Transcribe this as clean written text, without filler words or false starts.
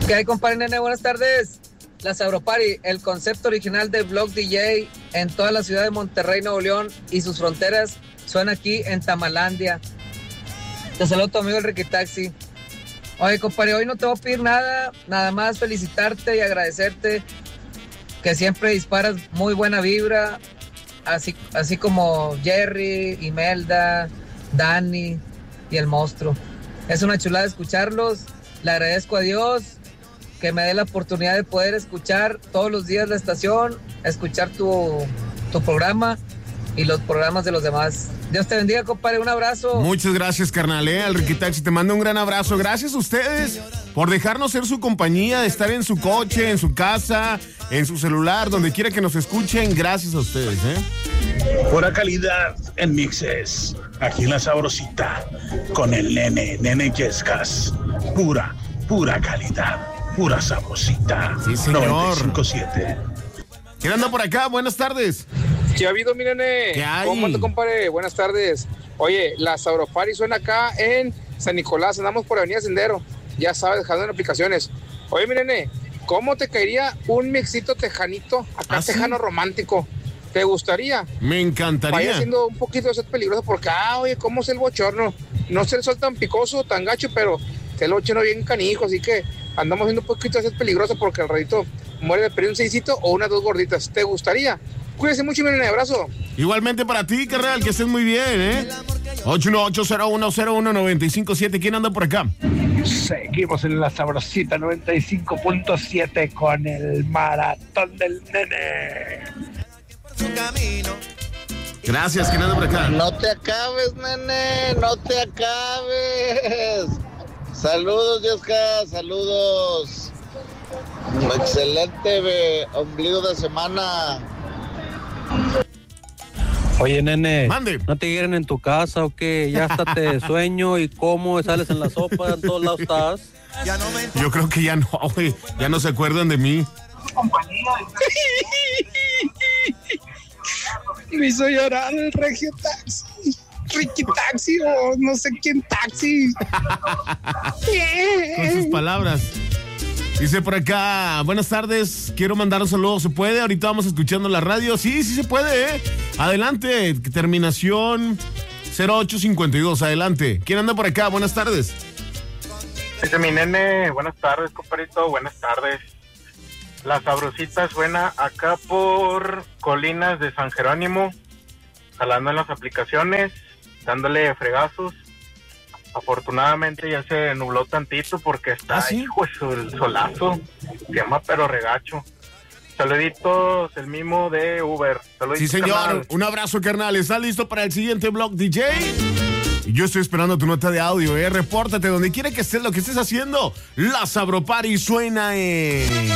¿Qué hay, compadre Nene? Buenas tardes. La Sabropari, el concepto original de Blog DJ en toda la ciudad de Monterrey, Nuevo León y sus fronteras, suena aquí en Tamalandia. Te saludo tu amigo el Ricky Taxi. Oye, compadre, hoy no te voy a pedir nada más felicitarte y agradecerte que siempre disparas muy buena vibra, así como Jerry, Imelda, Dani y el monstruo. Es una chulada escucharlos. Le agradezco a Dios que me dé la oportunidad de poder escuchar todos los días la estación, escuchar tu programa y los programas de los demás. Dios te bendiga, compadre, un abrazo. Muchas gracias, carnal, al Ricky Taxi, te mando un gran abrazo. Gracias a ustedes por dejarnos ser su compañía, de estar en su coche, en su casa, en su celular, donde quiera que nos escuchen. Gracias a ustedes, Pura calidad en mixes, aquí en La Sabrosita, con el Nene Yescas. Pura calidad, pura sabrosita. Sí, señor. 95.7. ¿Quién anda por acá? Buenas tardes. ¿Qué ha habido, mi nene? ¿Qué hay? ¿Cómo te, compadre? Buenas tardes. Oye, la Sabropari suena acá en San Nicolás. Andamos por Avenida Sendero. Ya sabes, dejando en aplicaciones. Oye, mi nene, ¿cómo te caería un mixito tejanito? Acá tejano romántico. ¿Te gustaría? Me encantaría. Vaya siendo un poquito de ser peligroso porque, oye, ¿cómo es el bochorno? No sé el sol tan picoso, tan gacho, pero el bochorno bien canijo. Así que andamos siendo un poquito de ser peligroso porque al ratito muere de pedir un seisito o unas 2 gorditas. ¿Te gustaría? Cuídense mucho y miren, abrazo. Igualmente para ti, carnal, que estés muy bien, 818-0101-957. ¿Quién anda por acá? Seguimos en La Sabrosita 95.7 con el maratón del nene. Gracias, ¿quién anda por acá? No te acabes, nene, no te acabes. Saludos, Yesca, saludos. Excelente ombligo de semana. Oye, nene, mande. ¿No te quieren en tu casa o qué? Ya hasta te sueño y cómo sales en la sopa, en todos lados estás. Yo creo que ya no, güey, ya no se acuerdan de mí. Me hizo llorar el Regio Taxi, Ricky Taxi o no sé quién Taxi. Con sus palabras. Dice por acá, buenas tardes, quiero mandar un saludo, ¿se puede? Ahorita vamos escuchando la radio. Sí se puede, Adelante, terminación 0852, adelante. ¿Quién anda por acá? Buenas tardes. Dice mi nene, buenas tardes, compadrito, buenas tardes. La Sabrosita suena acá por Colinas de San Jerónimo, jalando en las aplicaciones, dándole fregazos. Afortunadamente ya se nubló tantito porque está, hijo, el solazo, quema pero regacho. Saluditos, el mismo de Uber. Saluditos, sí, señor, carnal. Un abrazo, carnal. ¿Estás listo para el siguiente Blog DJ? Yo estoy esperando tu nota de audio, Repórtate donde quiera que estés, lo que estés haciendo. La Sabropari suena en...